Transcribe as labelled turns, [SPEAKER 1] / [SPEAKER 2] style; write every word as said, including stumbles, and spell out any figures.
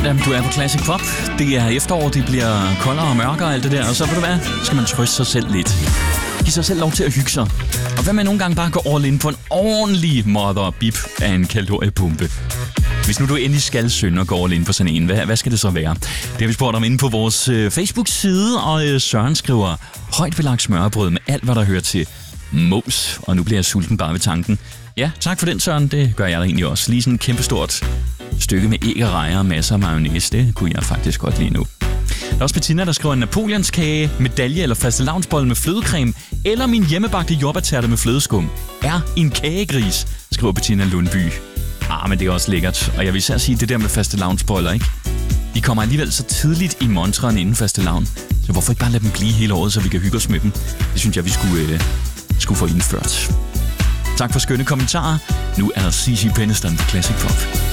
[SPEAKER 1] Jamen, du er på Classic Pop. Det er efterår, det bliver koldere og mørkere og alt det der. Og så ved du hvad, skal man trøste sig selv lidt. Giv sig selv lov til at hygge sig. Og hvad med nogle gange bare gå all in på en ordentlig mother bip af en kaloriepumpe? Hvis nu du endelig skal synde og gå all in på sådan en, hvad, hvad skal det så være? Det har vi spurgt om inde på vores øh, Facebook-side, og øh, Søren skriver højt belagt smørbrød med alt, hvad der hører til mos. Og nu bliver jeg sulten bare ved tanken. Ja, tak for den, Søren. Det gør jeg da egentlig også. Lige sådan et kæmpestort stykke med æg og rejer og masser af mayonnaise. Det kunne jeg faktisk godt lide nu. Der er også Bettina, der skriver en napoleonskage, medalje eller fastelavnsbolle med flødecreme, eller min hjemmebagte jordbærtærte med flødeskum. Er en kagegris, skriver Bettina Lundby. Ah, men det er også lækkert. Og jeg vil især sige det der med fastelavnsboller, ikke? De kommer alligevel så tidligt i montren inden fastelavn. Så hvorfor ikke bare lade dem blive hele året, så vi kan hygge os med dem? Det synes jeg, vi skulle, øh, skulle få indført. Tak for skønne kommentarer. Nu er der C C Peniston på Classic Pop.